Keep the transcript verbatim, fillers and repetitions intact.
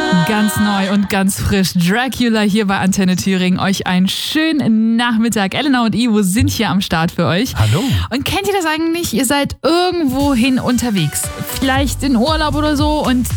Ganz neu und ganz frisch. Dracula hier bei Antenne Thüringen. Euch einen schönen Nachmittag. Elena und Ivo sind hier am Start für euch. Hallo. Und kennt ihr das eigentlich? Ihr seid irgendwohin unterwegs. Vielleicht in Urlaub oder so und